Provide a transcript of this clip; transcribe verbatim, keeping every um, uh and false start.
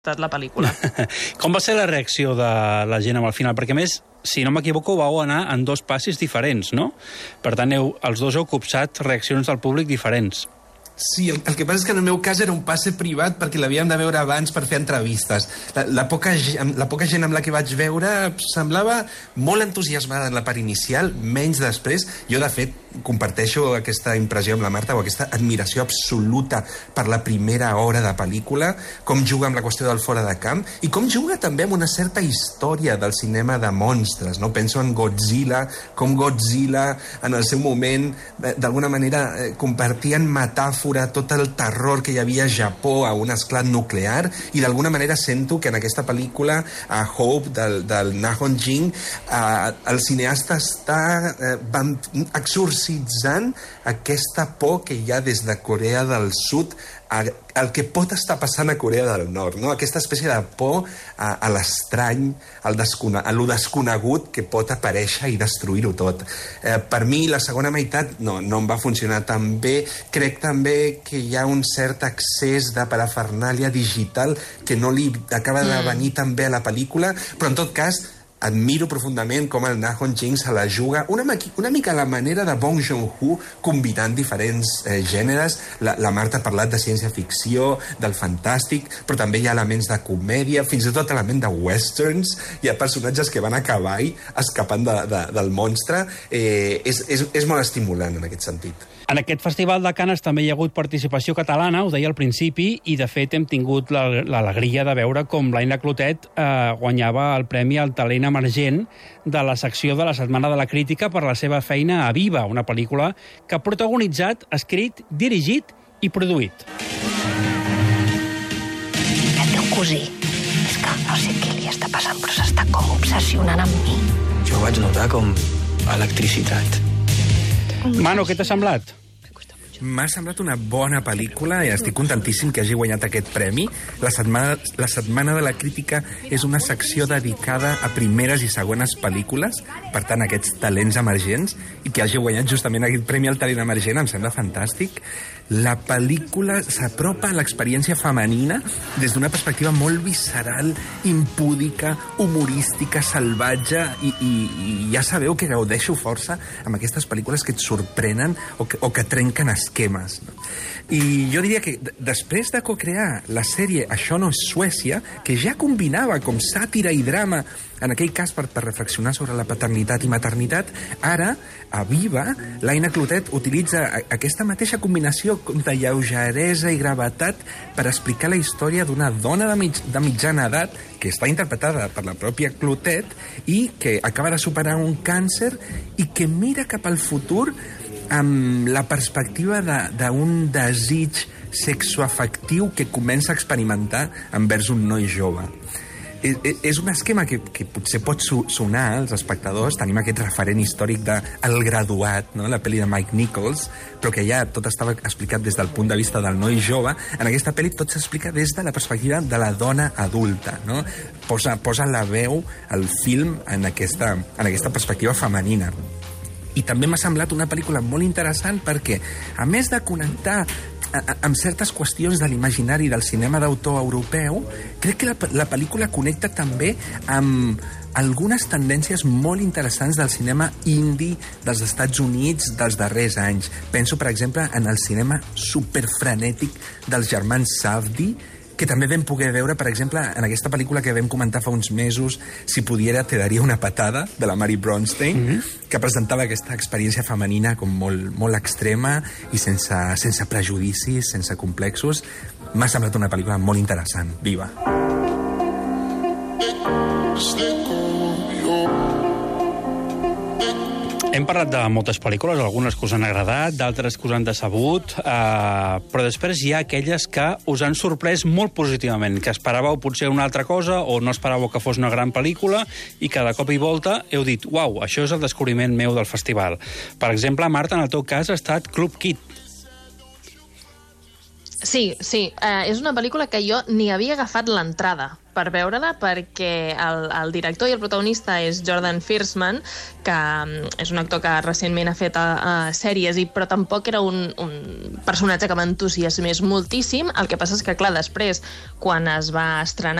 la pel·lícula. Com va ser la reacció de la gent amb el final? Perquè, a més, si no m'equivoco, vau anar en dos passis diferents, no? Per tant, heu, els dos heu copsat reaccions del públic diferents. Sí, el, el que passa és que en el meu cas era un passe privat perquè l'havíem de veure abans per fer entrevistes. La, la, poca, la poca gent amb la que vaig veure semblava molt entusiasmada en la part inicial, menys després. Jo, de fet, comparteixo aquesta impressió amb la Marta, o aquesta admiració absoluta per la primera hora de pel·lícula, com juga amb la qüestió del fora de camp, i com juga també amb una certa història del cinema de monstres, no? Penso en Godzilla, com Godzilla, en el seu moment, d'alguna manera, compartien metàfores tot el terror que hi havia a Japó a un esclat nuclear, i d'alguna manera sento que en aquesta pel·lícula, a Hope, del, del Nahon Jing, eh, el cineasta està eh, exorcitzant aquesta por que hi ha des de Corea del Sud a, el que pot estar passant a Corea del Nord, no? Aquesta espècie de por a, a l'estrany, al descone a lo desconegut que pot aparèixer i destruir-ho tot. Eh, per mi, la segona meitat no, no em va funcionar tan bé. Crec també que hi ha un cert excés de parafernàlia digital que no li acaba de venir tan bé a la pel·lícula, però en tot cas admiro profundament com el Nahon Jing se la juga una, una mica a la manera de Bong Joon-ho, combinant diferents eh, gèneres. La, la Marta ha parlat de ciència-ficció, del fantàstic, però també hi ha elements de comèdia, fins i tot element de westerns. Hi ha personatges que van a cavall escapant de, de, del monstre. Eh, és, és, és molt estimulant en aquest sentit. En aquest Festival de Canes també hi ha hagut participació catalana, ho deia al principi, i de fet hem tingut l'alegria de veure com l'Aina Clotet eh, guanyava el Premi al Talent Emergent de la secció de la Setmana de la Crítica per la seva feina a Viva, una pel·lícula que ha protagonitzat, escrit, dirigit i produït. El teu cosí, és que no sé què li està passant, però s'està com obsessionant amb mi. Jo vaig notar com electricitat. Mano, què t'ha semblat? M'ha semblat una bona pel·lícula i estic contentíssim que hagi guanyat aquest premi. La setmana, la setmana de la Crítica és una secció dedicada a primeres i segones pel·lícules, per tant, aquests talents emergents, i que hagi guanyat justament aquest premi al talent emergent em sembla fantàstic. La pel·lícula s'apropa a l'experiència femenina des d'una perspectiva molt visceral, impúdica, humorística, salvatge, i, i, i ja sabeu que gaudeixo força amb aquestes pel·lícules que et sorprenen o que, o que trenquen esquemes, no? I jo diria que després de co-crear la sèrie Això no és Suècia, que ja combinava com sàtira i drama, en aquell cas per, per reflexionar sobre la paternitat i maternitat, ara, a Viva, l'Aina Clotet utilitza aquesta mateixa combinació de lleugeresa i gravetat per explicar la història d'una dona de, mig, de mitjana edat que està interpretada per la pròpia Clotet i que acaba de superar un càncer i que mira cap al futur amb la perspectiva d'un de, desig sexoafectiu que comença a experimentar envers un noi jove. És, és un esquema que, que potser pot sonar als espectadors. Tenim aquest referent històric de El graduat, no? La pel·li de Mike Nichols, però que ja tot estava explicat des del punt de vista del noi jove. En aquesta pel·li tot s'explica des de la perspectiva de la dona adulta, no? Posa, posa la veu, el film, en aquesta, en aquesta perspectiva femenina. I també m'ha semblat una pel·lícula molt interessant perquè, a més de connectar amb certes qüestions de l'imaginari del cinema d'autor europeu, crec que la, la pel·lícula connecta també amb algunes tendències molt interessants del cinema indie dels Estats Units dels darrers anys. Penso, per exemple, en el cinema superfrenètic dels germans Safdie, que també vam poder veure, per exemple, en aquesta pel·lícula que vam comentar fa uns mesos, Si pudiera te daria una patada, de la Mary Bronstein, mm-hmm. que presentava aquesta experiència femenina com molt, molt extrema i sense, sense prejudicis, sense complexos. M'ha semblat una pel·lícula molt interessant. Viva! Hem parlat de moltes pel·lícules, algunes que us han agradat, d'altres que us han decebut, eh, però després hi ha aquelles que us han sorprès molt positivament, que esperàveu potser una altra cosa o no esperàveu que fos una gran pel·lícula i que de cop i volta heu dit, uau, això és el descobriment meu del festival. Per exemple, Marta, en el teu cas ha estat Club Kid. Sí, sí, eh, és una pel·lícula que jo ni havia agafat l'entrada. per veure-la, perquè el, el director i el protagonista és Jordan Firstman, que és un actor que recentment ha fet a, a sèries, i, però tampoc era un, un personatge que m'entusiasmés moltíssim. El que passa és que, clar, després, quan es va estrenar